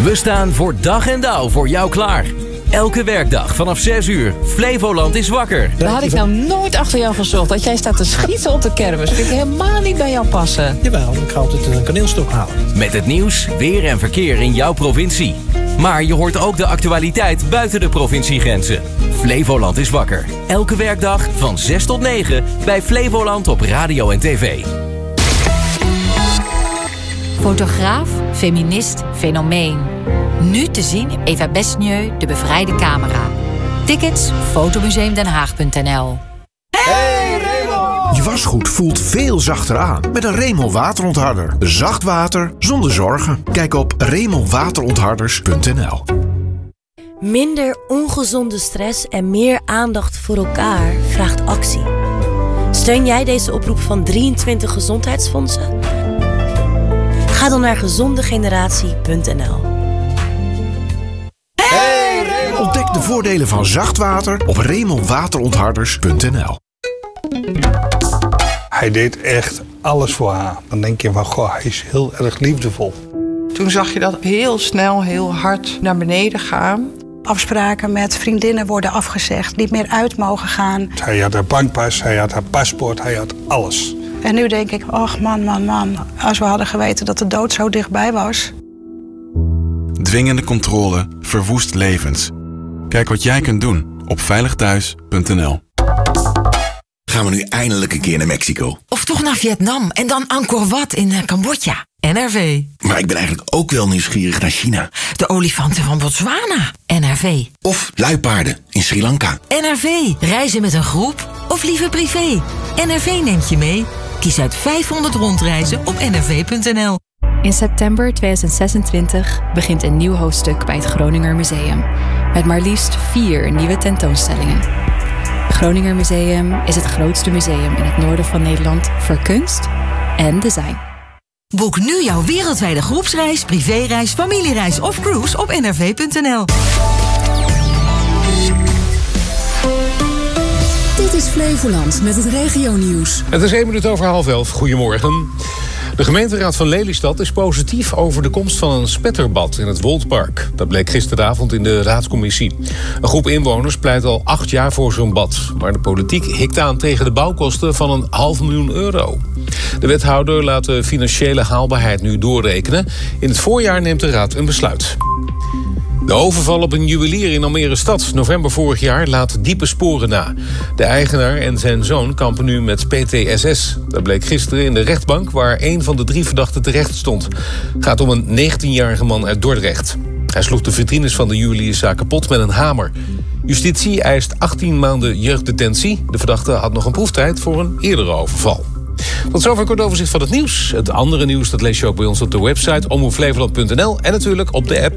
We staan voor dag en dauw voor jou klaar. Elke werkdag vanaf 6 uur. Flevoland is wakker. Daar had ik nou nooit achter jou gezocht. Dat jij staat te schieten op de kermis. Vind ik helemaal niet bij jou passen. Jawel, ik ga altijd een kaneelstok halen. Met het nieuws, weer en verkeer in jouw provincie. Maar je hoort ook de actualiteit buiten de provinciegrenzen. Flevoland is wakker. Elke werkdag van 6 tot 9 bij Flevoland op radio en tv. Fotograaf, feminist, fenomeen. Nu te zien Eva Besnieu, De Bevrijde Camera. Tickets fotomuseumdenhaag.nl. Hey Remo! Je wasgoed voelt veel zachter aan met een Remo waterontharder. Zacht water zonder zorgen. Kijk op remowaterontharders.nl. Minder ongezonde stress en meer aandacht voor elkaar vraagt actie. Steun jij deze oproep van 23 gezondheidsfondsen? Ga dan naar gezondegeneratie.nl. Ontdek de voordelen van zacht water op remowaterontharders.nl. Hij deed echt alles voor haar. Dan denk je van, goh, hij is heel erg liefdevol. Toen zag je dat heel snel, heel hard naar beneden gaan. Afspraken met vriendinnen worden afgezegd, niet meer uit mogen gaan. Hij had haar bankpas, hij had haar paspoort, hij had alles. En nu denk ik, ach man, als we hadden geweten dat de dood zo dichtbij was. Dwingende controle verwoest levens. Kijk wat jij kunt doen op veiligthuis.nl. Gaan we nu eindelijk een keer naar Mexico? Of toch naar Vietnam en dan Angkor Wat in Cambodja. NRV. Maar ik ben eigenlijk ook wel nieuwsgierig naar China. De olifanten van Botswana. NRV. Of luipaarden in Sri Lanka. NRV. Reizen met een groep of liever privé. NRV neemt je mee. Kies uit 500 rondreizen op nrv.nl. In september 2026 begint een nieuw hoofdstuk bij het Groninger Museum. Met maar liefst 4 nieuwe tentoonstellingen. Het Groninger Museum is het grootste museum in het noorden van Nederland voor kunst en design. Boek nu jouw wereldwijde groepsreis, privéreis, familiereis of cruise op nrv.nl. Dit is Flevoland met het regionieuws. Het is 11:01. Goedemorgen. De gemeenteraad van Lelystad is positief over de komst van een spetterbad in het Woldpark. Dat bleek gisteravond in de raadscommissie. Een groep inwoners pleit al 8 jaar voor zo'n bad. Maar de politiek hikt aan tegen de bouwkosten van €500.000. De wethouder laat de financiële haalbaarheid nu doorrekenen. In het voorjaar neemt de raad een besluit. De overval op een juwelier in Almere Stad, november vorig jaar, laat diepe sporen na. De eigenaar en zijn zoon kampen nu met PTSS. Dat bleek gisteren in de rechtbank waar 1 van de 3 verdachten terecht stond. Het gaat om een 19-jarige man uit Dordrecht. Hij sloeg de vitrines van de juwelierszaak kapot met een hamer. Justitie eist 18 maanden jeugddetentie. De verdachte had nog een proeftijd voor een eerdere overval. Tot zover een kort overzicht van het nieuws. Het andere nieuws dat lees je ook bij ons op de website omroepflevoland.nl en natuurlijk op de app.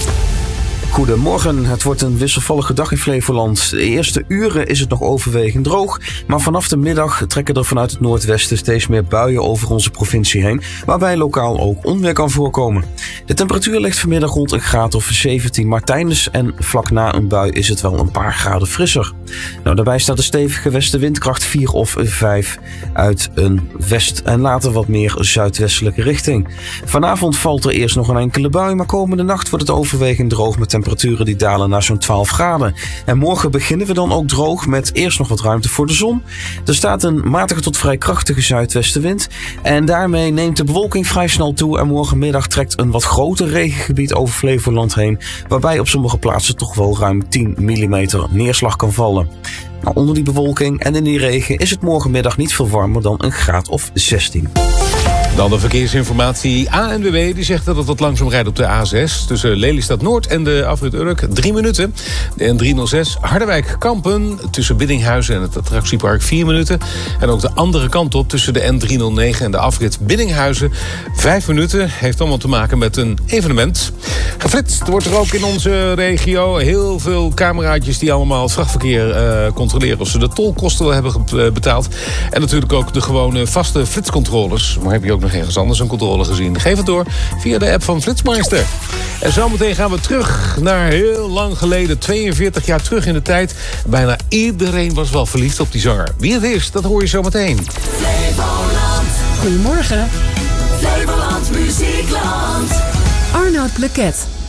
Goedemorgen, het wordt een wisselvallige dag in Flevoland. De eerste uren is het nog overwegend droog, maar vanaf de middag trekken er vanuit het noordwesten steeds meer buien over onze provincie heen, waarbij lokaal ook onweer kan voorkomen. De temperatuur ligt vanmiddag rond een graad of 17, maar tijdens en vlak na een bui is het wel een paar graden frisser. Daarbij staat een stevige westenwind, kracht 4 of 5 uit een west- en later wat meer zuidwestelijke richting. Vanavond valt er eerst nog een enkele bui, maar komende nacht wordt het overwegend droog met temperaturen die dalen naar zo'n 12 graden. En morgen beginnen we dan ook droog met eerst nog wat ruimte voor de zon. Er staat een matige tot vrij krachtige zuidwestenwind. En daarmee neemt de bewolking vrij snel toe. En morgenmiddag trekt een wat groter regengebied over Flevoland heen. Waarbij op sommige plaatsen toch wel ruim 10 mm neerslag kan vallen. Onder die bewolking en in die regen is het morgenmiddag niet veel warmer dan een graad of 16. Dan de verkeersinformatie. ANWB die zegt dat het wat langzaam rijdt op de A6... tussen Lelystad Noord en de afrit Urk 3 minuten. De N306 Harderwijk-Kampen tussen Biddinghuizen en het attractiepark 4 minuten. En ook de andere kant op tussen de N309 en de afrit Biddinghuizen 5 minuten. Heeft allemaal te maken met een evenement. Geflitst wordt er ook in onze regio. Heel veel cameraatjes die allemaal het vrachtverkeer controleren... of ze de tolkosten wel hebben betaald. En natuurlijk ook de gewone vaste flitscontroles. Maar heb je ook nog ergens anders een controle gezien? Geef het door via de app van Flitsmeister. En zometeen gaan we terug naar heel lang geleden. 42 jaar terug in de tijd. Bijna iedereen was wel verliefd op die zanger. Wie het is, dat hoor je zometeen. Flevoland. Goedemorgen. Flevoland Muziekland. Arnoud Bleket.